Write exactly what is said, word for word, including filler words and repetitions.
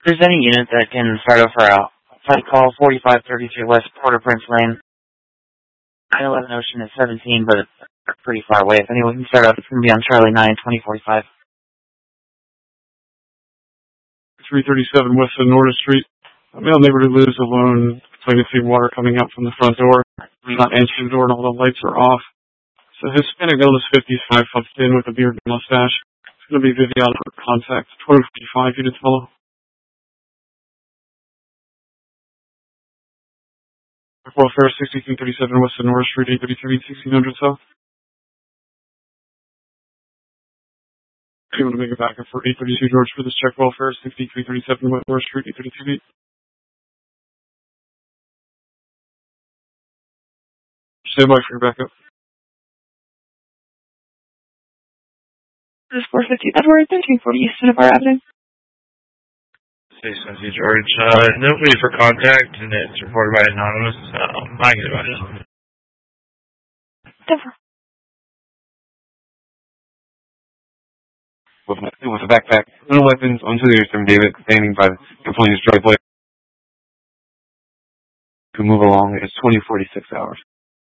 If there's any unit that can start over a flight call forty-five thirty-two West Port-au-Prince Lane. nine eleven Ocean is seventeen, but it's pretty far away. If anyone can start up, it's going to be on Charlie nine, twenty forty-five. three thirty-seven West Norris Street. A male neighbor who lives alone complaining to see water coming out from the front door. He's not answering the door and all the lights are off. So Hispanic illness fifty-five, foot thin with a beard and mustache. It's going to be Viviana for contact. twenty fifty-five, units follow. Welfare sixty-three thirty-seven West Norris Street, eight thirty-three, sixteen hundred South. You want to make it back up for eight thirty-two George for this check. Welfare sixty-three thirty-seven West Norris Street, eight thirty-two feet. Stand by for your backup. This is four fifty Edward, thirteen forty East Cinnabar Avenue. Hey, Sunday George. Uh, nobody for contact, and it's reported by Anonymous. Um, I get about it. Denver. With, with a backpack, no weapons, onto the from David, standing by the complainant's driveway. To move along, it's twenty forty-six hours.